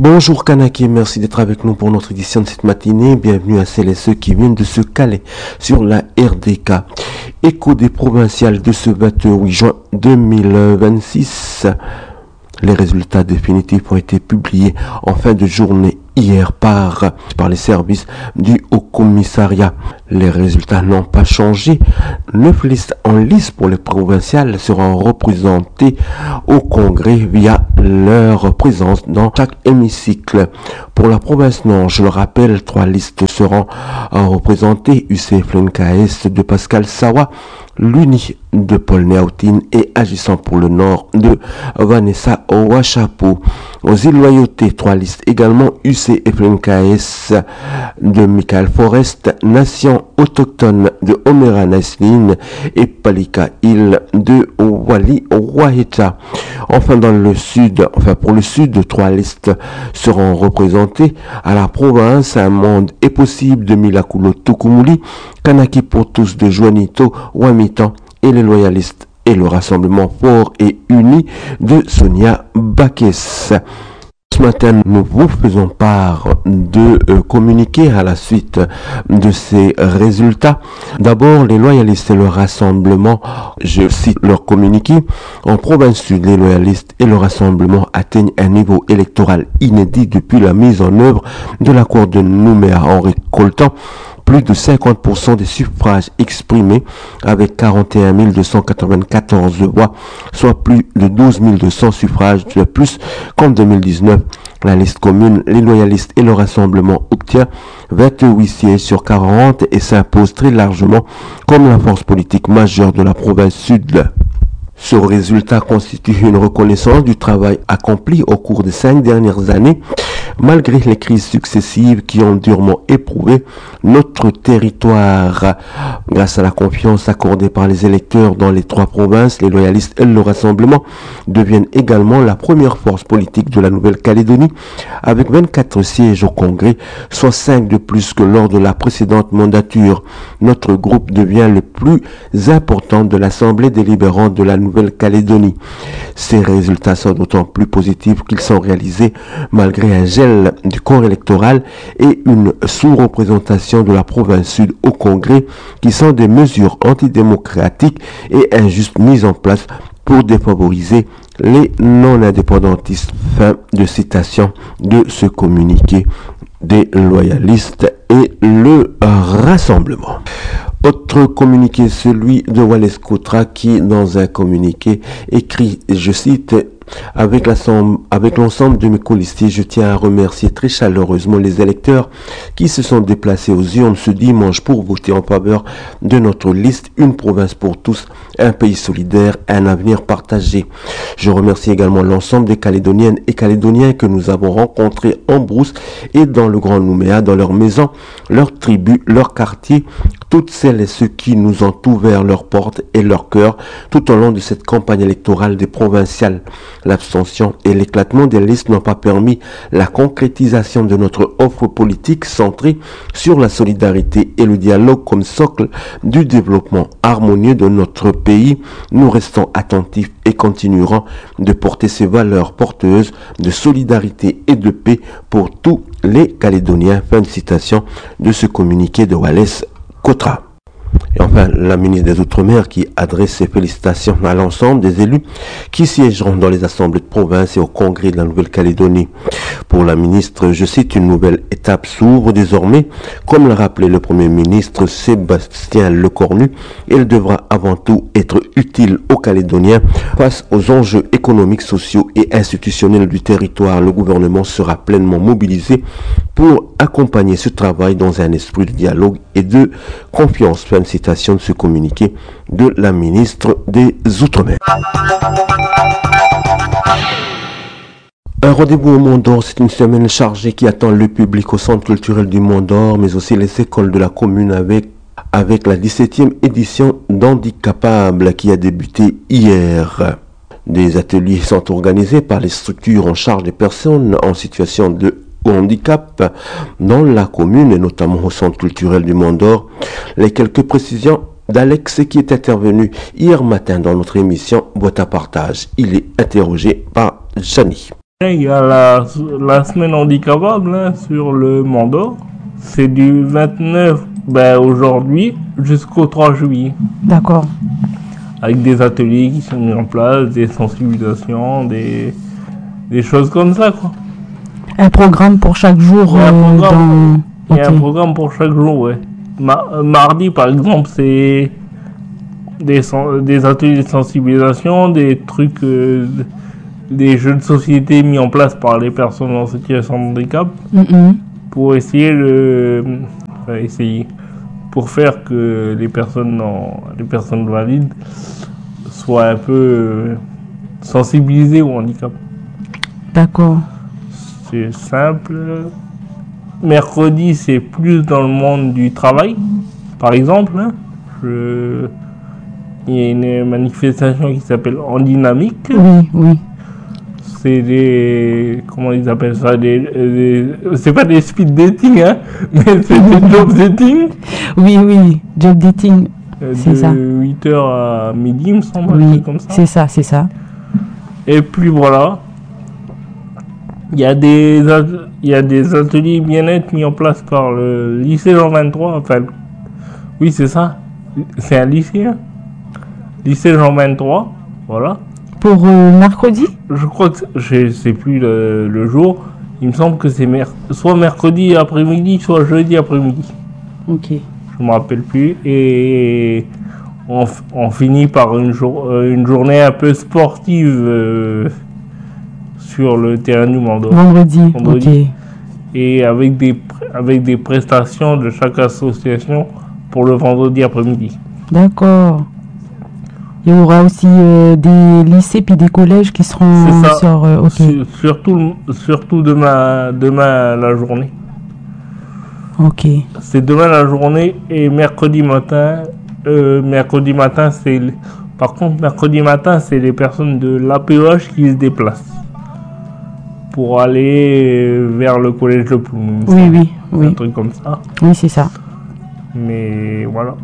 Bonjour Kanaki, merci d'être avec nous pour notre édition de cette matinée. Bienvenue à celles et ceux qui viennent de se caler sur la RDK. Écho des provinciales de ce 28 juin 2026. Les résultats définitifs ont été publiés en fin de journée hier par les services du Haut Commissariat. Les résultats n'ont pas changé. 9 listes en lice pour les provinciales seront représentées au Congrès via leur présence dans chaque hémicycle. Pour la province Nord, je le rappelle, 3 listes seront représentées. UCF NKS de Pascal Sawa, l'UNI de Paul Néautine et Agissant pour le Nord de Vanessa Ouachapo. Aux îles Loyauté, 3 listes également. UCF NKS de Michael Forest, Nation autochtone de Omera Naisline et Palika Île de Wali Waheta. Enfin, pour le sud, 3 listes seront représentées. À la province, Un monde est possible de Milakulo Tukumuli, Kanaki pour tous de Juanito Wamitan et les loyalistes et le rassemblement fort et uni de Sonia Bakes. Ce matin, nous vous faisons part de communiqués à la suite de ces résultats. D'abord, les loyalistes et le rassemblement, je cite leur communiqué. En province sud, les loyalistes et le rassemblement atteignent un niveau électoral inédit depuis la mise en œuvre de l'accord de Nouméa en récoltant plus de 50% des suffrages exprimés avec 41 294 voix, soit plus de 12 200 suffrages de plus qu'en 2019. La liste commune, les loyalistes et le rassemblement obtient 28 sièges sur 40 et s'impose très largement comme la force politique majeure de la province sud. Ce résultat constitue une reconnaissance du travail accompli au cours des 5 dernières années, malgré les crises successives qui ont durement éprouvé notre territoire. Grâce à la confiance accordée par les électeurs dans les 3 provinces, les loyalistes et le rassemblement deviennent également la première force politique de la Nouvelle-Calédonie, avec 24 sièges au Congrès, soit 5 de plus que lors de la précédente mandature. Notre groupe devient le plus important de l'Assemblée délibérante de la Nouvelle-Calédonie. Ces résultats sont d'autant plus positifs qu'ils sont réalisés malgré un gel du corps électoral et une sous-représentation de la province sud au Congrès, qui sont des mesures antidémocratiques et injustes mises en place pour défavoriser les non-indépendantistes. Fin de citation de ce communiqué des loyalistes et le rassemblement. Autre communiqué, celui de Wallace Koutra, qui, dans un communiqué, écrit, je cite, avec l'ensemble de mes colistiers, je tiens à remercier très chaleureusement les électeurs qui se sont déplacés aux urnes ce dimanche pour voter en faveur de notre liste Une province pour tous, un pays solidaire, un avenir partagé. Je remercie également l'ensemble des Calédoniennes et Calédoniens que nous avons rencontrés en brousse et dans le Grand Nouméa, dans leurs maisons, leurs tribus, leurs quartiers, toutes celles et ceux qui nous ont ouvert leurs portes et leurs cœurs tout au long de cette campagne électorale des provinciales. L'abstention et l'éclatement des listes n'ont pas permis la concrétisation de notre offre politique centrée sur la solidarité et le dialogue comme socle du développement harmonieux de notre pays. Nous restons attentifs et continuerons de porter ces valeurs porteuses de solidarité et de paix pour tous les Calédoniens. Fin de citation de ce communiqué de Wallace Koutra. Et enfin, la ministre des Outre-mer qui adresse ses félicitations à l'ensemble des élus qui siégeront dans les assemblées de province et au Congrès de la Nouvelle-Calédonie. Pour la ministre, je cite, une nouvelle étape s'ouvre désormais, comme l'a rappelé le Premier ministre Sébastien Lecornu. Elle devra avant tout être utile aux Calédoniens face aux enjeux économiques, sociaux et institutionnels du territoire. Le gouvernement sera pleinement mobilisé pour accompagner ce travail dans un esprit de dialogue et de confiance. Fin de citation de ce communiqué de la ministre des Outre-mer. Un rendez-vous au Mont d'Or, c'est une semaine chargée qui attend le public au Centre culturel du Mont d'Or, mais aussi les écoles de la commune avec la 17e édition d'Handicapable qui a débuté hier. Des ateliers sont organisés par les structures en charge des personnes en situation de handicap dans la commune et notamment au Centre culturel du Mont d'Or. Les quelques précisions d'Alex qui est intervenu hier matin dans notre émission Boîte à partage. Il est interrogé par Jani. Il y a la semaine handicapable hein, sur le Mont d'Or. C'est du 29 aujourd'hui jusqu'au 3 juillet. D'accord. Avec des ateliers qui sont mis en place, des sensibilisations, des choses comme ça, quoi. Un programme pour chaque jour. Il y a un Ok. programme pour chaque jour, ouais. Mardi, par exemple, c'est des ateliers de sensibilisation, des trucs, des jeux de société mis en place par les personnes en situation de handicap Mhm. pour pour faire que les personnes valides soient un peu sensibilisées au handicap. D'accord. C'est simple. Mercredi, c'est plus dans le monde du travail. Par exemple, hein, il y a une manifestation qui s'appelle En Dynamique. Oui, oui. C'est des... Comment ils appellent ça c'est pas des speed dating, hein, mais c'est des job dating. Oui, oui. Job dating. C'est De ça. 8h à midi, il me semble, un Oui, truc comme ça. c'est ça, c'est ça. Et puis voilà. Il y a des ateliers bien-être mis en place par le lycée Jean 23. Enfin, oui, c'est ça. C'est un lycée. Hein. Lycée Jean 23. Voilà. Pour mercredi? Je crois que je sais plus le jour. Il me semble que c'est soit mercredi après-midi, soit jeudi après-midi. Ok. Je me rappelle plus. Et on finit par une journée un peu sportive sur le terrain du Mont d'Or. Vendredi. Ok. Et avec des prestations de chaque association pour le vendredi après-midi. D'accord. Il y aura aussi des lycées puis des collèges qui seront C'est ça. sur. Ok. Surtout demain la journée. Ok. C'est demain la journée et mercredi matin. Par contre, mercredi matin, c'est les personnes de l'APEH qui se déplacent pour aller vers le collège de Ploumou. Oui, oui, Un oui. truc comme ça. Oui, c'est ça. Mais voilà.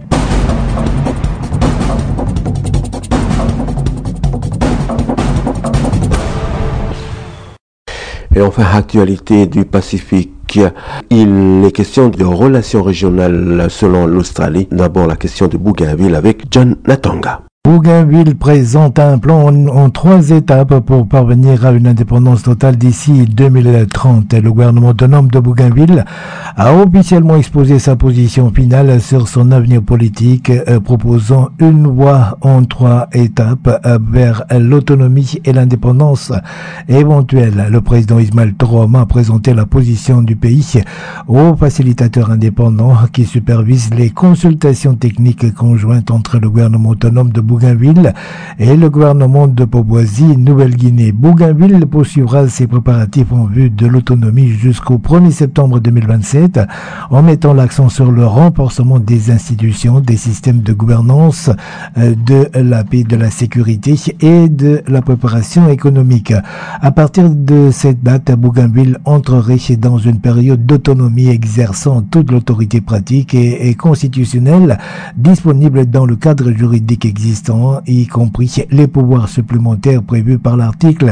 Et enfin, actualité du Pacifique. Il est question de relations régionales selon l'Australie. D'abord, la question de Bougainville avec John Natanga. Bougainville présente un plan en 3 étapes pour parvenir à une indépendance totale d'ici 2030. Le gouvernement autonome de Bougainville a officiellement exposé sa position finale sur son avenir politique, proposant une voie en 3 étapes vers l'autonomie et l'indépendance éventuelle. Le président Ismaël Toroma a présenté la position du pays au facilitateur indépendant qui supervise les consultations techniques conjointes entre le gouvernement autonome de Bougainville et le gouvernement de Papouasie-Nouvelle-Guinée. Bougainville poursuivra ses préparatifs en vue de l'autonomie jusqu'au 1er septembre 2027 en mettant l'accent sur le renforcement des institutions, des systèmes de gouvernance, de la paix, de la sécurité et de la préparation économique. À partir de cette date, Bougainville entrerait dans une période d'autonomie exerçant toute l'autorité pratique et constitutionnelle disponible dans le cadre juridique existant, y compris les pouvoirs supplémentaires prévus par l'article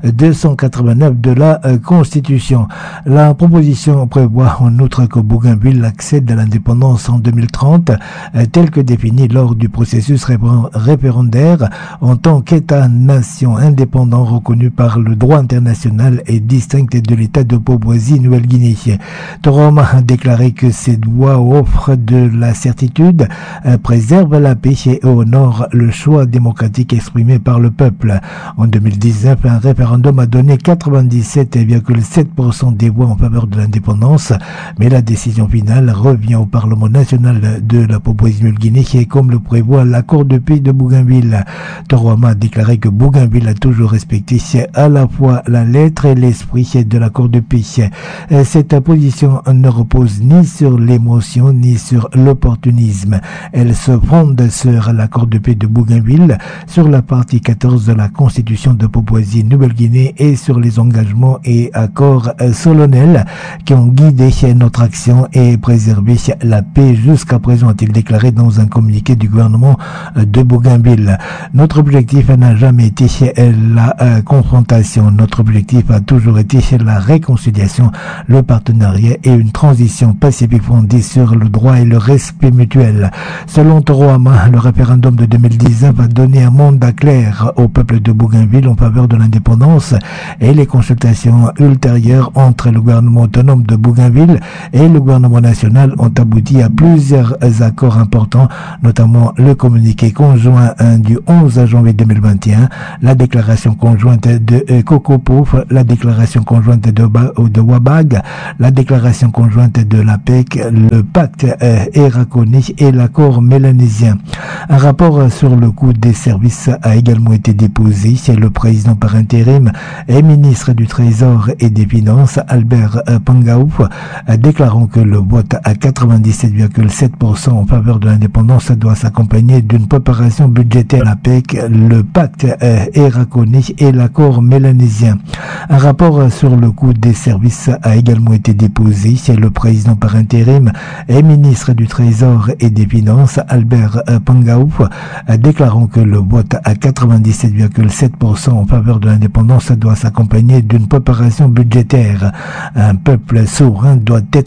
289 de la Constitution. La proposition prévoit en outre que Bougainville accède à l'indépendance en 2030, tel que défini lors du processus référendaire en tant qu'État-nation indépendant reconnu par le droit international et distinct de l'État de Papouasie-Nouvelle-Guinée. Toroma a déclaré que cette voie offre de la certitude, préserve la paix et honore le choix démocratique exprimé par le peuple. En 2019, un référendum a donné 97,7% des voix en faveur de l'indépendance, mais la décision finale revient au Parlement national de la Papouasie-Nouvelle-Guinée, comme le prévoit l'accord de paix de Bougainville. Toroma a déclaré que Bougainville a toujours respecté à la fois la lettre et l'esprit de l'accord de paix. Cette position ne repose ni sur l'émotion ni sur l'opportunisme. Elle se fonde sur l'accord de paix de de Bougainville sur la partie 14 de la Constitution de Papouasie-Nouvelle-Guinée et sur les engagements et accords solennels qui ont guidé notre action et préservé la paix jusqu'à présent, a-t-il déclaré dans un communiqué du gouvernement de Bougainville. Notre objectif n'a jamais été la confrontation. Notre objectif a toujours été la réconciliation, le partenariat et une transition pacifique fondée sur le droit et le respect mutuel. Selon Toroama, le référendum de 2019 va donner un mandat clair au peuple de Bougainville en faveur de l'indépendance et les consultations ultérieures entre le gouvernement autonome de Bougainville et le gouvernement national ont abouti à plusieurs accords importants, notamment le communiqué conjoint du 11 janvier 2021, la déclaration conjointe de Kokopouf, la déclaration conjointe de Wabag, la déclaration conjointe de l'APEC, le pacte Erakoni et l'accord mélanésien. Un rapport sur le coût des services a également été déposé chez le président par intérim et ministre du Trésor et des Finances, Albert Pangaouf, déclarant que le vote à 97,7% en faveur de l'indépendance doit s'accompagner d'une préparation budgétaire, l'APEC, le pacte Erakoni et l'accord mélanésien. Un rapport sur le coût des services a également été déposé chez le président par intérim et ministre du Trésor et des Finances, Albert Pangaouf, déclarant que le vote à 97,7% en faveur de l'indépendance doit s'accompagner d'une préparation budgétaire. Un peuple souverain doit être